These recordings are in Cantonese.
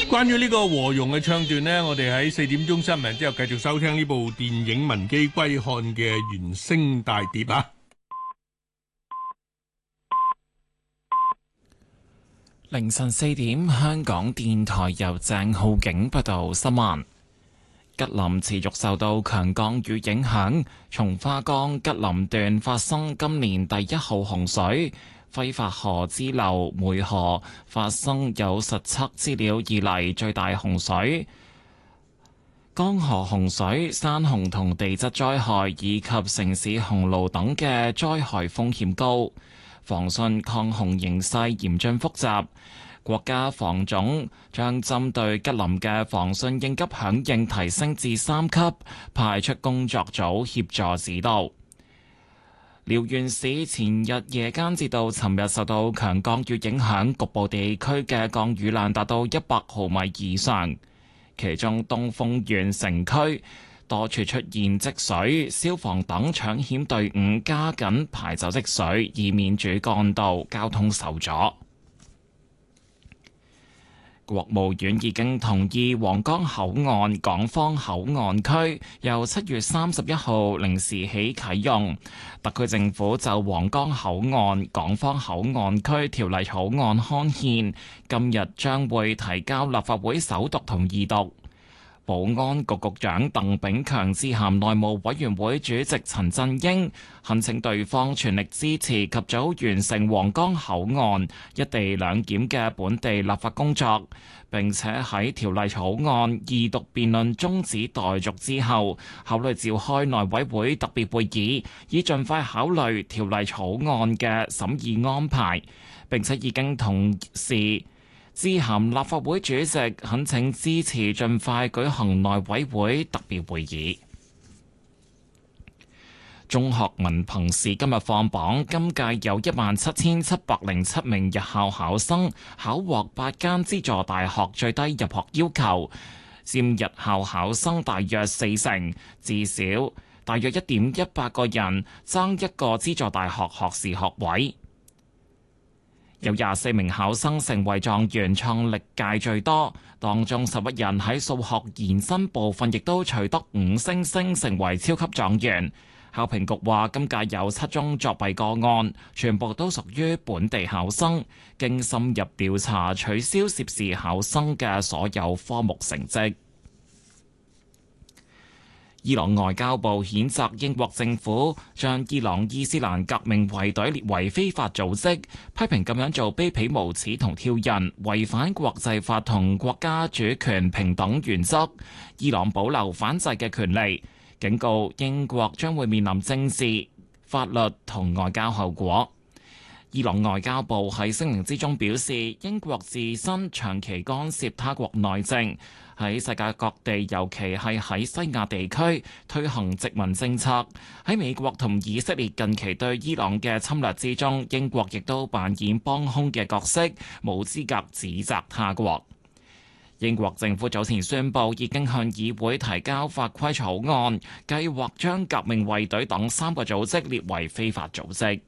關於呢個和庸嘅唱段呢，我哋喺4點鐘新聞之後繼續收聽呢部電影《文姬歸漢》嘅原聲大碟啊！ 凌晨4點，香港電台由鄭浩景報道新聞。吉林持續受到強降雨影響，松花江吉林段發生今年第1號洪水。揮發河支流梅河發生有實測資料以嚟最大洪水，江河洪水、山洪同地質災害以及城市洪澇等嘅災害風險高，防汛抗洪形勢嚴峻複雜。國家防總將針對吉林嘅防汛應急響應提升至3級，派出工作組協助指導。遼源市前日夜間至到尋日受到強降雨影響，局部地區嘅降雨量達到100毫米以上。其中東豐縣城區多處出現積水，消防等搶險隊伍加緊排走積水，以免主幹道交通受阻。國務院已經同意皇崗口岸港方口岸區由7月31號零時起啟用。特區政府就皇崗口岸港方口岸區條例草案刊憲，今日將會提交立法會首讀同二讀。保安局局長鄧炳強致函內務委員會主席陳振英，懇請對方全力支持及早完成皇崗口岸一地兩檢嘅本地立法工作，並且喺條例草案二讀辯論中止待續之後，考慮召開內委會特別會議，以盡快考慮條例草案嘅審議安排，並且已經同時致函立法會主席，懇請支持盡快舉行內委會特別會議。中學文憑試今日放榜，今屆有17707名日校考生考獲8間資助大學最低入學要求，佔日校考生大約40%，至少大約1.18個人爭一個資助大學學士學位。有24名考生成為狀元，創歷屆最多。當中11人喺數學延伸部分亦都取得5星星，成為超級狀元。考評局話，今屆有7宗作弊個案，全部都屬於本地考生，經深入調查，取消涉事考生嘅所有科目成績。伊朗外交部譴責英國政府將伊朗伊斯蘭革命衛隊列為非法組織，批評咁樣做卑鄙無恥同挑釁，違反國際法同國家主權平等原則。伊朗保留反制嘅權利，警告英國將會面臨政治、法律同外交後果。伊朗外交部喺聲明之中表示，英國自身長期干涉他國內政，喺世界各地，尤其係喺西亞地區推行殖民政策。喺美國同以色列近期對伊朗嘅侵略之中，英國亦都扮演幫兇嘅角色，冇資格指責他國。英國政府早前宣布，已經向議會提交法規草案，計劃將革命衛隊等3個組織列為非法組織。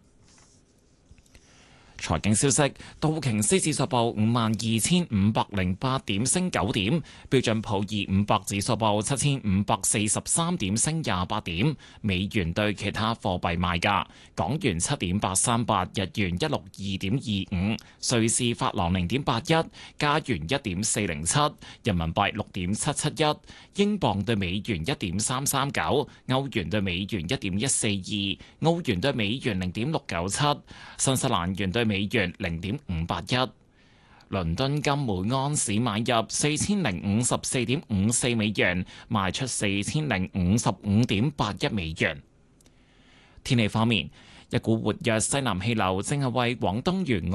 財經消息，道瓊斯指數報52,508點，升9點；標準普爾500指數報7,543點，升28點。美元對其他貨幣賣價：港元7.838，日元162.25，瑞士法郎0.81，加元1.407，人民幣6.771，英鎊對美元1.339，歐元對美元1.142，澳元對美元0.697，新西蘭元對美元0.581，倫敦金每盎司買入4054.54美元，賣出4055.81美元。天氣方面，一股活躍西南氣流正係為廣東沿